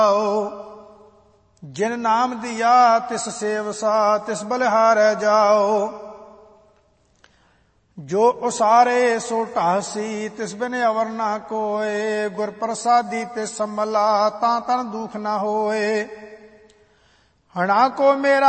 ਜਿਨ ਨਾਮ ਦੀਆ ਤਿਸ ਸੇਵਸਾ, ਤਿਸ ਬਲਿਹਾਰੈ ਜਾਓ। ਜੋ ਉਸਾਰੇ ਸੋ ਢਾਸੀ, ਤਿਸ ਬਿਨ ਅਵਰ ਨਾ ਕੋਏ। ਗੁਰ ਪ੍ਰਸਾਦੀ ਤਿਸ ਸੰਭਲਾ, ਤਾਂ ਤਨ ਦੁਖ ਨਾ ਹੋਏ। ਹਣਾ ਕੋ ਮੇਰਾ